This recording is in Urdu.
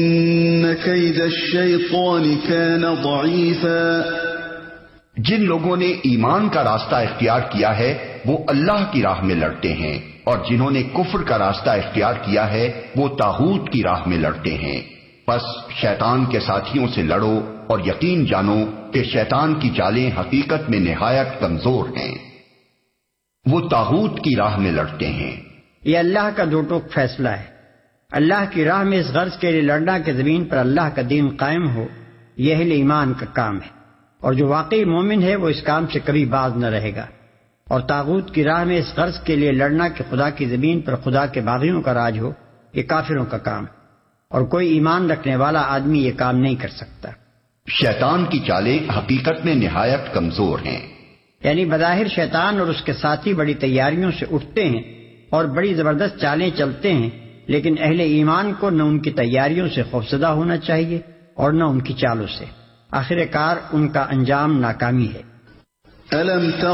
إن كيد الشيطان كان ضعيفا۔ جن لوگوں نے ایمان کا راستہ اختیار کیا ہے وہ اللہ کی راہ میں لڑتے ہیں، اور جنہوں نے کفر کا راستہ اختیار کیا ہے وہ طاغوت کی راہ میں لڑتے ہیں۔ پس شیطان کے ساتھیوں سے لڑو اور یقین جانو کہ شیطان کی چالیں حقیقت میں نہایت کمزور ہیں۔ وہ طاغوت کی راہ میں لڑتے ہیں۔ یہ اللہ کا دو ٹوک فیصلہ ہے۔ اللہ کی راہ میں اس غرض کے لیے لڑنا کہ زمین پر اللہ کا دین قائم ہو، یہ اہل ایمان کا کام ہے، اور جو واقعی مومن ہے وہ اس کام سے کبھی باز نہ رہے گا۔ اور طاغوت کی راہ میں اس غرض کے لیے لڑنا کہ خدا کی زمین پر خدا کے باغیوں کا راج ہو، یہ کافروں کا کام ہے، اور کوئی ایمان رکھنے والا آدمی یہ کام نہیں کر سکتا۔ شیطان کی چالیں حقیقت میں نہایت کمزور ہیں۔ یعنی بظاہر شیطان اور اس کے ساتھی بڑی تیاریوں سے اٹھتے ہیں اور بڑی زبردست چالیں چلتے ہیں، لیکن اہل ایمان کو نہ ان کی تیاریوں سے خوفزدہ ہونا چاہیے اور نہ ان کی چالوں سے۔ آخر کار ان کا انجام ناکامی ہے۔ ألم تر